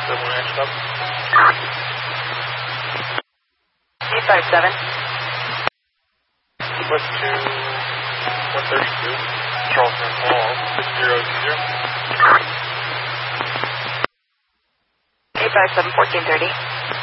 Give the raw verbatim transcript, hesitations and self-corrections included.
seven one action up. eight five seven. West to one thirty-two. Charleston Hall, six zero zero. eight five seven, fourteen thirty.